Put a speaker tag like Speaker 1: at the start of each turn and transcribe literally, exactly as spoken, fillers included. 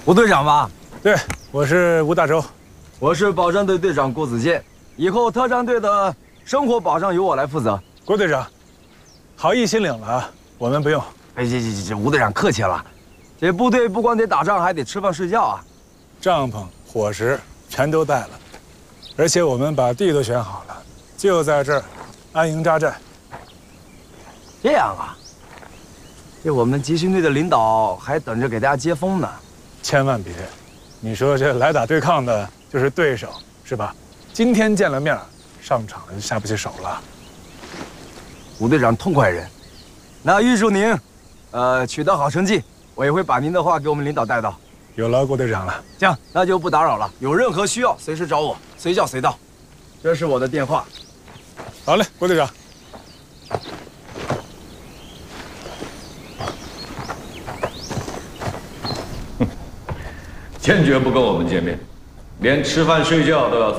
Speaker 1: 吴队长吧？
Speaker 2: 对，我是吴大洲，
Speaker 1: 我是保障队队长郭子健。以后特战队的生活保障由我来负责。
Speaker 2: 郭队长，好意心领了啊，我们不用。
Speaker 1: 哎，这这这，吴队长客气了。这部队不光得打仗，还得吃饭睡觉啊。
Speaker 2: 帐篷、伙食全都带了，而且我们把地都选好了，就在这儿安营扎寨。
Speaker 1: 这样啊？这我们集训队的领导还等着给大家接风呢。
Speaker 2: 千万别，你说这来打对抗的就是对手，是吧？今天见了面，上场了就下不去手了。
Speaker 1: 吴队长痛快人，那预祝您，呃，取得好成绩。我也会把您的话给我们领导带到。
Speaker 2: 有劳郭队长了。
Speaker 1: 行，那就不打扰了。有任何需要，随时找我，随叫随到。这是我的电话。
Speaker 2: 好嘞，郭队长。
Speaker 3: 坚决不跟我们见面，连吃饭睡觉都要自